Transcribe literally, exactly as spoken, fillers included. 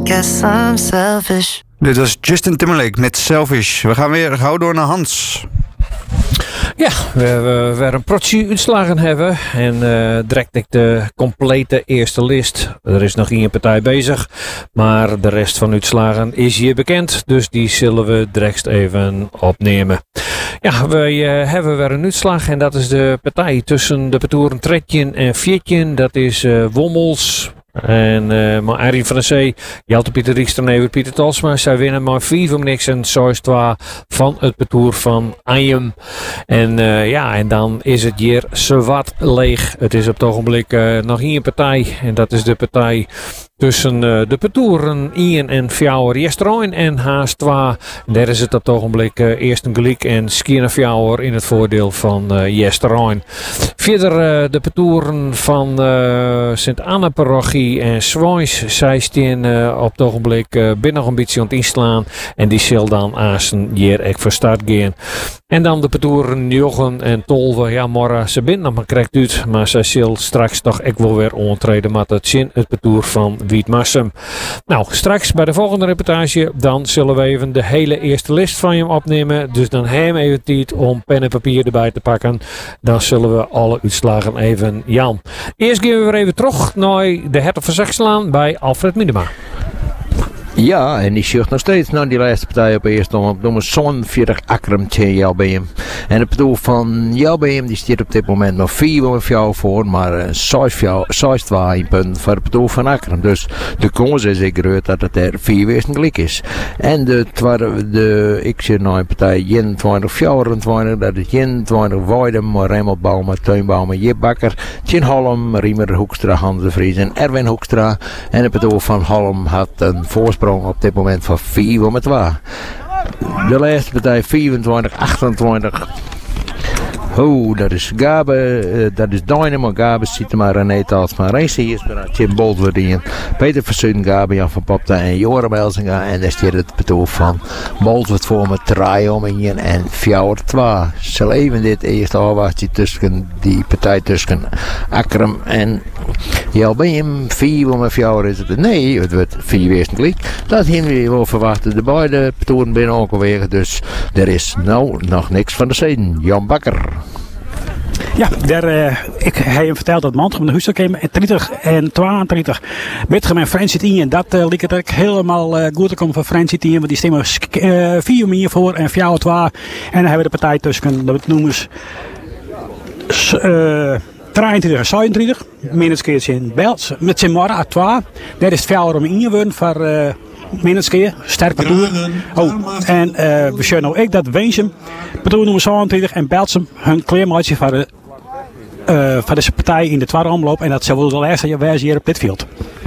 guess I'm selfish. Dit was Justin Timberlake met Selfish. We gaan weer gauw door naar Hans. Ja, we hebben weer een protje uitslagen hebben. En uh, direct ik de complete eerste list. Er is nog één partij bezig. Maar de rest van de uitslagen is hier bekend. Dus die zullen we direct even opnemen. Ja, we uh, hebben weer een uitslag. En dat is de partij tussen de patoeren Tretjen en Viertjen. Dat is uh, Wommels. En uh, maar Arie van der Zee, Jelte Pieter Riekster en Evert Pieter Talsma. Zij winnen maar vier om niks en zes twee van het parcours van Anjem. En uh, ja, en dan is het hier zowat leeg. Het is op het ogenblik uh, nog één partij. En dat is de partij tussen uh, de partouren Ian en Fjouwer Jestroin en Haas twee. En daar is het op het ogenblik uh, eerst een gelijk en Skierna Fjouwer in het voordeel van uh, Jestroin. Verder uh, de partouren van uh, Sint-Anna-parochie en Zwijns. Zij staan uh, op het ogenblik uh, binnen nog een beetje aan het inslaan. En die zal dan Aasen hier echt voor start gaan. En dan de partouren Jochen en Tolve. Ja, morgen ze binnen nog maar krijgt uit. Maar zij zal straks toch echt wel weer ontreden met het zin het parcours van Wietmassum. Nou, straks bij de volgende reportage dan zullen we even de hele eerste list van je opnemen. Dus dan hebben we even tijd om pen en papier erbij te pakken. Dan zullen we alle uitslagen even Jan. Eerst gaan we weer even terug naar de Hertog van Saxelaan bij Alfred Minema. Ja, en die zucht nog steeds naar die laatste partij op eerst om nummer zevenenveertig Akram tegen J B M. En het bedoel van J B M die staat op dit moment nog vier voor voor, maar zes twee punten voor het bedoel van Akram. Dus de kans is ik groot dat het er vier weersten gelijk is. En de, tweede, de ik zit naar een partij eenentwintig vierentwintig, dat is eenentwintig Weidem, Remmel Bouwma, Teunbouwma, Jip Bakker, Tjen Holm, Riemer Hoekstra, Hans de Vries en Erwin Hoekstra. En het bedoel van Holm had een voorsprong op dit moment van vier komma twee. De laatste partij vierentwintig achtentwintig. Oh, dat is Gabe, uh, dat is Dynamo. Gabe ziet er maar René Talsma. Race hier is er Jim Bolt in. Peter Versuin, Gabe, Jan van Popta en Joram Elzinga. En daar staat het betoog van Bolt wordt voor met drie om in en Fjouwer twee. Zal even dit eerste afwachten tussen die partij tussen Akram en J L B M. vier om Fjouwer is het. Nee, het wordt vier weersten gelijk. Dat hebben we wel verwachten. De beide patoren binnen ook alweer. Dus er is nou nog niks van de zeden. Jan Bakker. Ja, daar, uh, ik heb hem verteld dat Mantrum de Huister kwam en dertig en tweeëntwintig. Betgem en Francie tien en dat uh, liep het ook helemaal uh, goed te komen van Francie tien, want die stemmen uh, vier meer voor en Fjouwer twee. En dan hebben we de partij tussen, dat noemen ze uh, drieëntwintig en zevenentwintig. Minutkeertje in Bels met zijn morgen twee. Daar is het Fjouwer om ingewonnen voor uh, minutkeer, sterk parcours. Oh, en uh, we zien nou ook dat Weensum, parcours nummer zevenentwintig en Belsum hun kleermaatje voor de Uh, van deze partij in de tweede omloop en dat zou wel de laatste wijze hier op dit veld.